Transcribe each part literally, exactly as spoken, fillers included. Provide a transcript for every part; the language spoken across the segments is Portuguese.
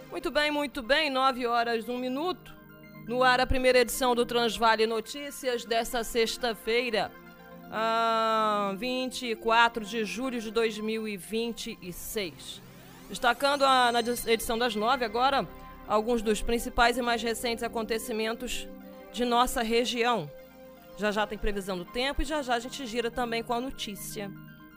Muito bem, muito bem, nove horas, um minuto. No ar a primeira edição do Transvale Notícias desta sexta-feira, ah, vinte e quatro de julho de dois mil e vinte e seis. Destacando a, na edição das nove agora, alguns dos principais e mais recentes acontecimentos de nossa região. Já já tem previsão do tempo e já já a gente gira também com a notícia.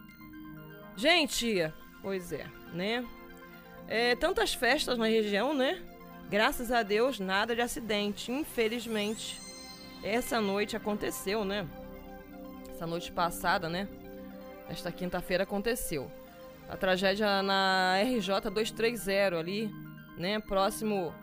Gente, pois é, né? É, tantas festas na região, né? Graças a Deus, nada de acidente. Infelizmente, essa noite aconteceu, né? Essa noite passada, né? Esta quinta-feira aconteceu. A tragédia na R J duzentos e trinta ali, né? Próximo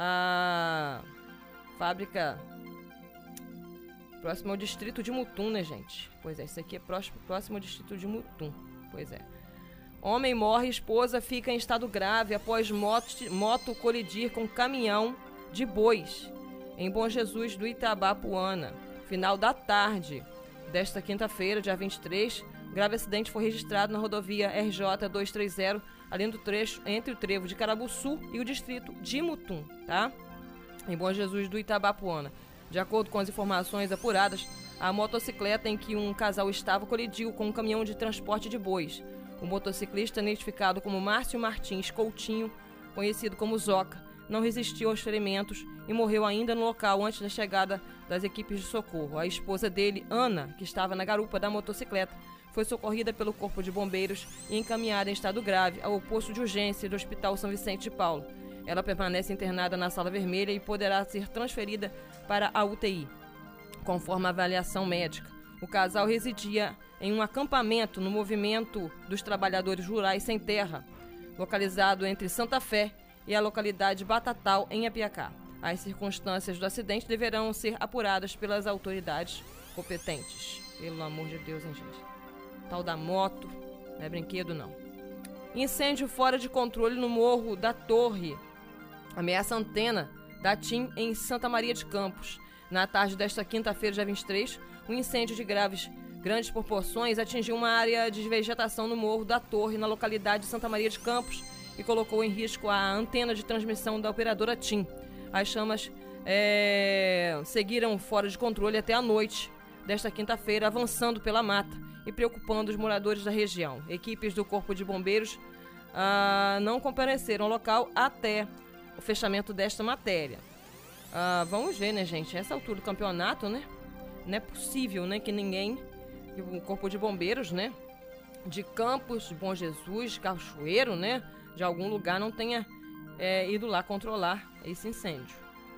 à fábrica... Próximo ao distrito de Mutum, né, gente? Pois é, isso aqui é próximo, próximo ao distrito de Mutum. Pois é. Homem morre, esposa fica em estado grave após moto, moto colidir com caminhão de bois em Bom Jesus do Itabapuana. Final da tarde desta quinta-feira, dia vinte e três, grave acidente foi registrado na rodovia R J duzentos e trinta, além do trecho entre o trevo de Carabuçu e o distrito de Mutum, tá? Em Bom Jesus do Itabapuana. De acordo com as informações apuradas, a motocicleta em que um casal estava colidiu com um caminhão de transporte de bois. O motociclista, identificado como Márcio Martins Coutinho, conhecido como Zoca, não resistiu aos ferimentos e morreu ainda no local antes da chegada das equipes de socorro. A esposa dele, Ana, que estava na garupa da motocicleta, foi socorrida pelo Corpo de Bombeiros e encaminhada em estado grave ao posto de urgência do Hospital São Vicente de Paulo. Ela permanece internada na sala vermelha e poderá ser transferida para a U T I, conforme a avaliação médica. O casal residia em um acampamento no Movimento dos Trabalhadores Rurais Sem Terra, localizado entre Santa Fé e a localidade Batatal, em Apiacá. As circunstâncias do acidente deverão ser apuradas pelas autoridades competentes. Pelo amor de Deus, hein, gente? Tal da moto, não é brinquedo, não. Incêndio fora de controle no Morro da Torre. Ameaça a antena da TIM em Santa Maria de Campos. Na tarde desta quinta-feira, dia vinte e três, um incêndio de graves, grandes proporções atingiu uma área de vegetação no Morro da Torre, na localidade de Santa Maria de Campos, e colocou em risco a antena de transmissão da operadora TIM. As chamas é, seguiram fora de controle até a noite desta quinta-feira, avançando pela mata e preocupando os moradores da região. Equipes do Corpo de Bombeiros ah, não compareceram ao local até o fechamento desta matéria. Ah, vamos ver, né, gente? Essa altura do campeonato, né? Não é possível, né, que ninguém, que o Corpo de Bombeiros, né, de Campos, de Bom Jesus, Cachoeiro, né, de algum lugar não tenha é, ido lá controlar esse incêndio.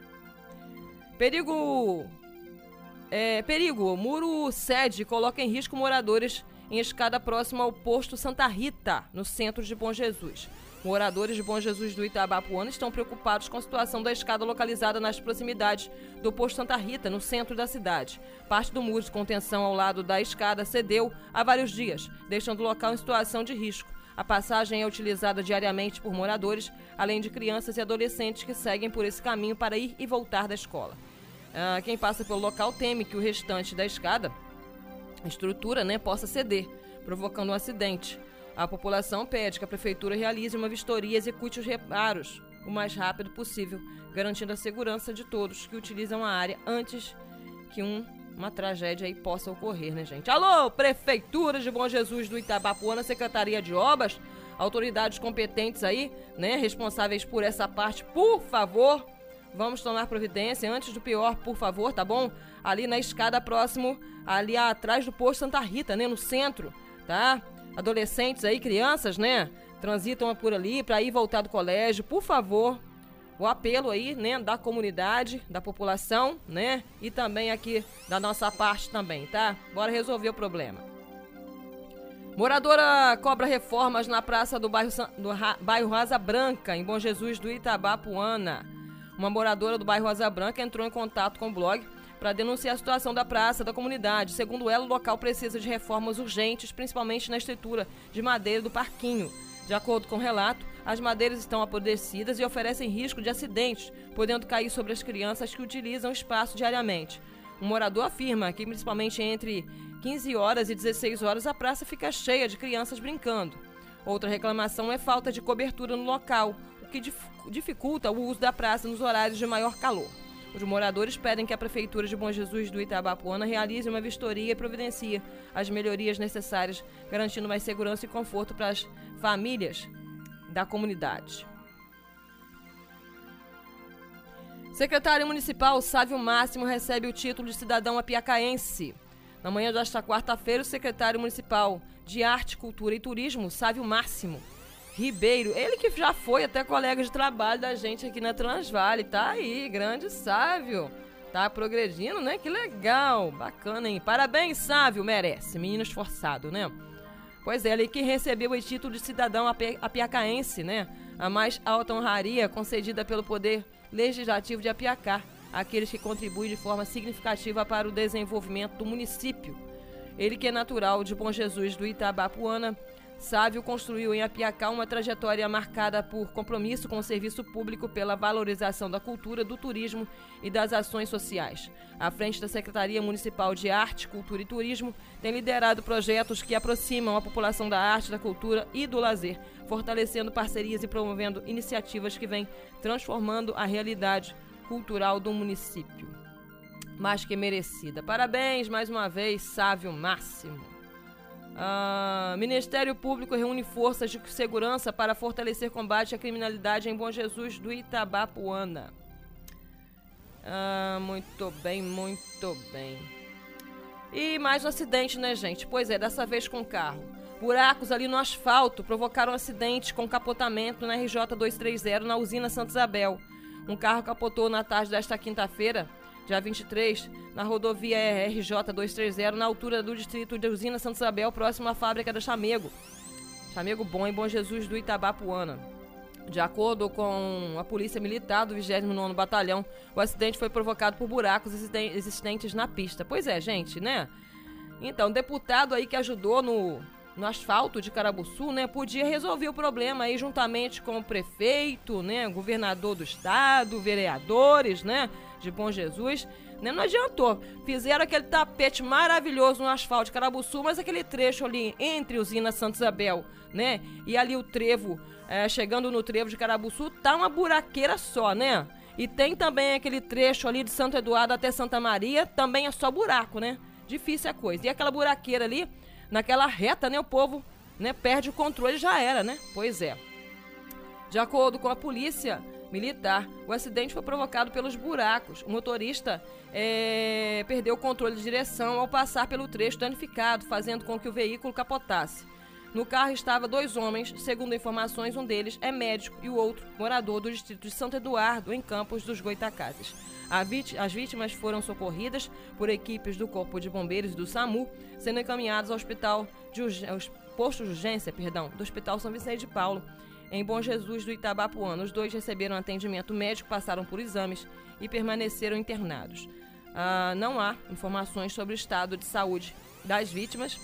Perigo... É, perigo, muro sede coloca em risco moradores em escada próxima ao posto Santa Rita, no centro de Bom Jesus. Moradores de Bom Jesus do Itabapuana estão preocupados com a situação da escada localizada nas proximidades do posto Santa Rita, no centro da cidade. Parte do muro de contenção ao lado da escada cedeu há vários dias, deixando o local em situação de risco. A passagem é utilizada diariamente por moradores, além de crianças e adolescentes que seguem por esse caminho para ir e voltar da escola. Ah, quem passa pelo local teme que o restante da escada, a estrutura, né, possa ceder, provocando um acidente. A população pede que a prefeitura realize uma vistoria e execute os reparos o mais rápido possível, garantindo a segurança de todos que utilizam a área antes que um, uma tragédia aí possa ocorrer, né, gente? Alô, Prefeitura de Bom Jesus do Itabapuana, Secretaria de Obras, autoridades competentes aí, né, responsáveis por essa parte, por favor, vamos tomar providência antes do pior, por favor, tá bom? Ali na escada próximo, ali atrás do posto Santa Rita, né, no centro, tá? Adolescentes aí, crianças, né, transitam por ali para ir e voltar do colégio, por favor, o apelo aí, né, da comunidade, da população, né, e também aqui da nossa parte também, tá? Bora resolver o problema. Moradora cobra reformas na praça do bairro, do bairro Rosa Branca, em Bom Jesus do Itabapuana. Uma moradora do bairro Rosa Branca entrou em contato com o blog para denunciar a situação da praça da comunidade. Segundo ela, o local precisa de reformas urgentes, principalmente na estrutura de madeira do parquinho. De acordo com o relato, as madeiras estão apodrecidas e oferecem risco de acidentes, podendo cair sobre as crianças que utilizam o espaço diariamente. Um morador afirma que, principalmente entre quinze horas e dezesseis horas, a praça fica cheia de crianças brincando. Outra reclamação é falta de cobertura no local. O que dificulta o uso da praça nos horários de maior calor. Os moradores pedem que a Prefeitura de Bom Jesus do Itabapoana realize uma vistoria e providencie as melhorias necessárias, garantindo mais segurança e conforto para as famílias da comunidade. Secretário Municipal Sávio Máximo recebe o título de cidadão apiacaense. Na manhã desta quarta-feira, o secretário municipal de Arte, Cultura e Turismo, Sávio Máximo Ribeiro, ele que já foi até colega de trabalho da gente aqui na Transvale, tá aí, grande Sávio, tá progredindo, né? Que legal, bacana, hein? Parabéns, Sávio, merece, menino esforçado, né? Pois é, ele que recebeu o título de cidadão apiacaense, né? A mais alta honraria concedida pelo Poder Legislativo de Apiacá, aqueles que contribuem de forma significativa para o desenvolvimento do município. Ele que é natural de Bom Jesus do Itabapoana, Sávio construiu em Apiacá uma trajetória marcada por compromisso com o serviço público, pela valorização da cultura, do turismo e das ações sociais. À frente da Secretaria Municipal de Arte, Cultura e Turismo, tem liderado projetos que aproximam a população da arte, da cultura e do lazer, fortalecendo parcerias e promovendo iniciativas que vêm transformando a realidade cultural do município. Mais que merecida. Parabéns mais uma vez, Sávio Máximo. Ah, Ministério Público reúne forças de segurança para fortalecer combate à criminalidade em Bom Jesus do Itabapoana. Ah, muito bem, muito bem. E mais um acidente, né, gente? Pois é, dessa vez com carro. Buracos ali no asfalto provocaram um acidente com capotamento na R J duzentos e trinta na usina Santa Isabel. Um carro capotou na tarde desta quinta-feira, dia vinte e três, na rodovia R J duzentos e trinta, na altura do distrito de usina Santa Isabel, próximo à fábrica da Chamego. Chamego Bom, em Bom Jesus do Itabapoana. De acordo com a Polícia Militar do vigésimo nono Batalhão, o acidente foi provocado por buracos existentes na pista. Pois é, gente, né? Então, o deputado aí que ajudou no, no asfalto de Carabuçu, né, podia resolver o problema aí juntamente com o prefeito, né, governador do estado, vereadores, né, de Bom Jesus, né? Não adiantou. Fizeram aquele tapete maravilhoso no asfalto de Carabuçu, mas aquele trecho ali entre usina Santa Isabel, né? E ali o trevo, é, chegando no trevo de Carabuçu, tá uma buraqueira só, né? E tem também aquele trecho ali de Santo Eduardo até Santa Maria, também é só buraco, né? Difícil a coisa. E aquela buraqueira ali, naquela reta, né? O povo, né, perde o controle, já era, né? Pois é. De acordo com a polícia militar, o acidente foi provocado pelos buracos. O motorista é, perdeu o controle de direção ao passar pelo trecho danificado, fazendo com que o veículo capotasse. No carro estavam dois homens, segundo informações, um deles é médico e o outro morador do distrito de Santo Eduardo, em Campos dos Goitacazes. As vítimas foram socorridas por equipes do Corpo de Bombeiros e do SAMU, sendo encaminhadas ao hospital de aos posto de urgência, perdão, do Hospital São Vicente de Paulo, em Bom Jesus do Itabapoana. Os dois receberam atendimento médico, passaram por exames e permaneceram internados. Ah, não há informações sobre o estado de saúde das vítimas.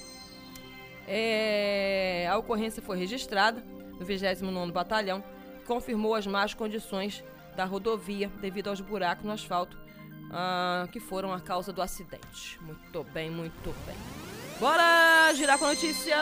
É, a ocorrência foi registrada no vigésimo nono Batalhão, que confirmou as más condições da rodovia devido aos buracos no asfalto, ah, que foram a causa do acidente. Muito bem, muito bem. Bora girar com a notícia.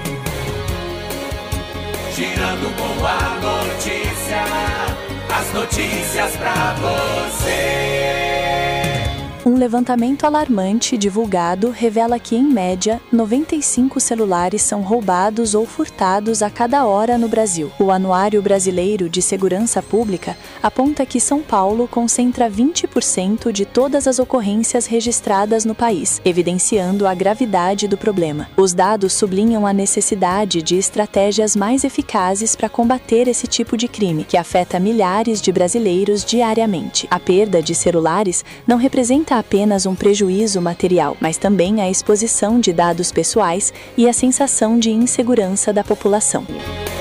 Girando com a notícia, as notícias pra você. Um levantamento alarmante divulgado revela que, em média, noventa e cinco celulares são roubados ou furtados a cada hora no Brasil. O Anuário Brasileiro de Segurança Pública aponta que São Paulo concentra vinte por cento de todas as ocorrências registradas no país, evidenciando a gravidade do problema. Os dados sublinham a necessidade de estratégias mais eficazes para combater esse tipo de crime, que afeta milhares de brasileiros diariamente. A perda de celulares não representa apenas um prejuízo material, mas também a exposição de dados pessoais e a sensação de insegurança da população.